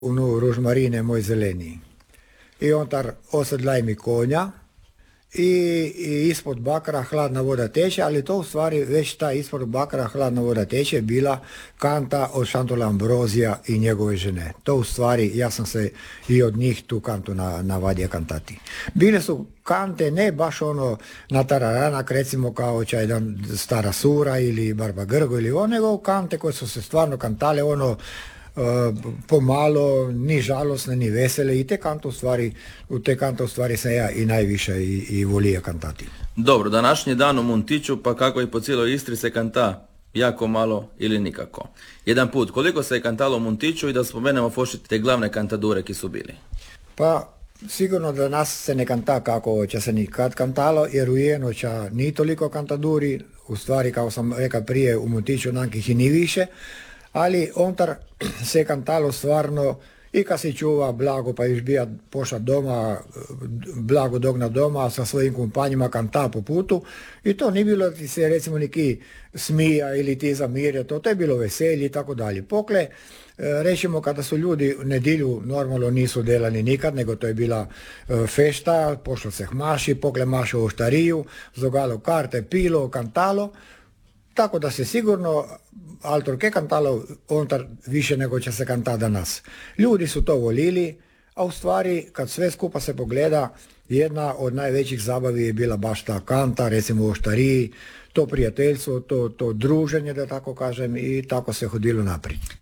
Ružmarine moj zeleni. I on tar osedlaj mi konja i ispod bakra hladna voda teče, ali to u stvari već ta ispod bakra hladna voda teče bila kanta od Šantola Ambrozija i njegove žene. To u stvari, ja sam se i od njih tu kantu navadio kantati. Bile su kante ne baš ono na tararanak, recimo kao će jedan Stara Sura ili Barba Grgo ili ono, nego kante koje su se stvarno kantale ono pomalo, ni žalosne, ni vesele i u te kante u stvari sam ja i najviše i volio kantati. Dobro, današnji dan u Muntiću, pa kako i po cijeloj Istri se kanta jako malo ili nikako. Jedan put, koliko se je kantalo u Muntiću i da spomenemo fošiti te glavne kantadure ki su bili? Pa sigurno da nas se ne kanta kako će se nikad kantalo, jer u Jenoća ni toliko kantaduri, u stvari kao sam rekao prije u Muntiću nankih i ni više, ali ontar se kantalo stvarno i kad se čuva blago pa još bija pošat doma, blago dogna doma sa svojim kompanjima kanta po putu i to nije bilo ti se recimo neki smija ili ti zamirja, to je bilo veselje i tako dalje. Pokle, rečemo kada su ljudi nedjelju normalno nisu delani nikad, nego to je bila fešta, pošlo se maši, pokle maši u oštariju, zogalo karte, pilo, kantalo, tako da se sigurno altorke kantalo ontar više nego će se kanta danas. Ljudi su to volili, a u stvari kad sve skupa se pogleda, jedna od najvećih zabavi je bila baš ta kanta, recimo u oštariji, to prijateljstvo, to druženje da tako kažem i tako se hodilo naprijed.